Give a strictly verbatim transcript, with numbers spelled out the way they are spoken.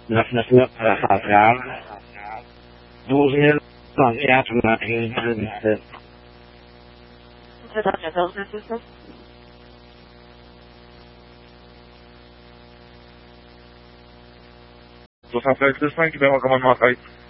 نفس نقرأ دوزن طبيعة ما هي المحتل. To sam sobie też znajdź, bo mogę mam